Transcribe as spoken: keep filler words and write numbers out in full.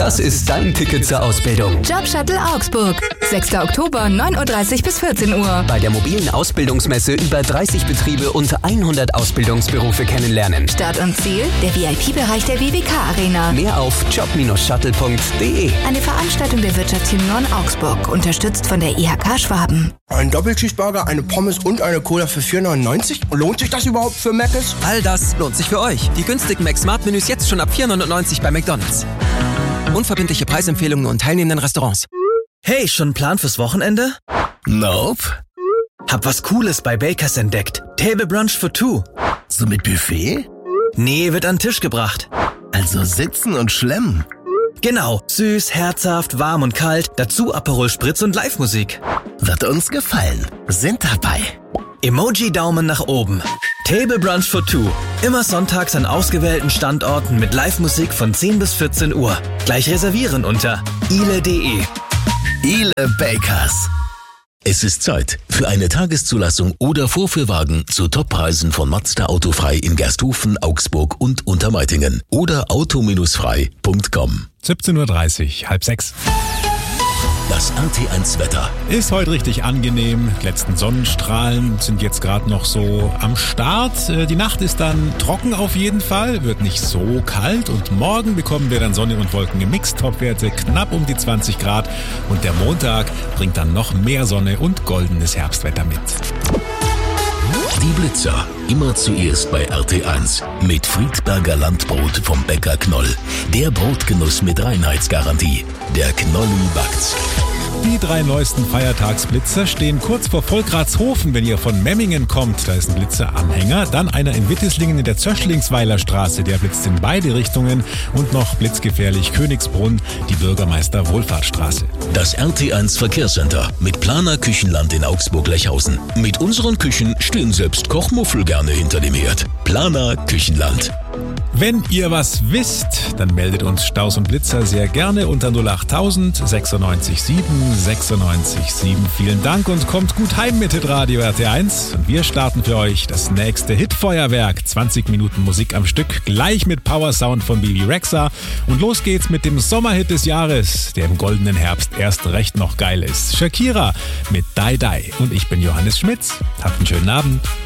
Das ist dein Ticket zur Ausbildung. Jobshuttle Augsburg. sechster Oktober, neun Uhr dreißig bis vierzehn Uhr. Bei der mobilen Ausbildungsmesse über dreißig Betriebe und hundert Ausbildungsberufe kennenlernen. Start und Ziel, der V I P-Bereich der W W K Arena. Mehr auf job shuttle punkt de. Eine Veranstaltung der Wirtschaftsteam Nord Augsburg, unterstützt von der I H K Schwaben. Ein Doppelcheeseburger, eine Pommes und eine Cola für vier neunundneunzig? Lohnt sich das überhaupt für Mc's? All das lohnt sich für euch. Die günstigen Mac-Smart-Menüs jetzt schon ab vier neunundneunzig bei McDonald's. Unverbindliche Preisempfehlungen und teilnehmenden Restaurants. Hey, schon ein Plan fürs Wochenende? Nope. Hab was Cooles bei Bakers entdeckt. Table Brunch for two. So mit Buffet? Nee, wird an den Tisch gebracht. Also sitzen und schlemmen. Genau, süß, herzhaft, warm und kalt, dazu Aperol Spritz und Live-Musik. Wird uns gefallen. Sind dabei. Emoji-Daumen nach oben. Table Brunch for two. Immer sonntags an ausgewählten Standorten mit Live-Musik von zehn bis vierzehn Uhr. Gleich reservieren unter ile punkt de. Ile Bakers. Es ist Zeit für eine Tageszulassung oder Vorführwagen zu Toppreisen von Mazda Autofrei in Gersthofen, Augsburg und Untermeitingen oder auto frei punkt com. siebzehn Uhr dreißig, halb sechs. Das R T eins Wetter. Ist heute richtig angenehm. Die letzten Sonnenstrahlen sind jetzt gerade noch so am Start. Die Nacht ist dann trocken auf jeden Fall, wird nicht so kalt. Und morgen bekommen wir dann Sonne und Wolken gemixt. Topwerte knapp um die zwanzig Grad. Und der Montag bringt dann noch mehr Sonne und goldenes Herbstwetter mit. Die Blitzer. Immer zuerst bei R T eins. Mit Friedberger Landbrot vom Bäcker Knoll. Der Brotgenuss mit Reinheitsgarantie. Der Knolli backt's. Die drei neuesten Feiertagsblitzer stehen kurz vor Volkratshofen, wenn ihr von Memmingen kommt. Da ist ein Blitzeranhänger. Dann einer in Wittislingen in der Zöschlingsweiler Straße. Der blitzt in beide Richtungen. Und noch blitzgefährlich Königsbrunn, die Bürgermeister-Wohlfahrtsstraße. Das R T eins Verkehrscenter mit Planer Küchenland in Augsburg-Lechhausen. Mit unseren Küchen stehen selbst Kochmuffel gerne hinter dem Herd. Planer Küchenland. Wenn ihr was wisst, dann meldet uns Staus und Blitzer sehr gerne unter null acht tausend sechsundneunzig sieben sechsundneunzig sieben. Vielen Dank und kommt gut heim mit Hitradio R T eins. Und wir starten für euch das nächste Hitfeuerwerk. zwanzig Minuten Musik am Stück, gleich mit Powersound von Bibi Rexha. Und los geht's mit dem Sommerhit des Jahres, der im goldenen Herbst erst recht noch geil ist. Shakira mit Die Die. Und ich bin Johannes Schmitz. Habt einen schönen Abend.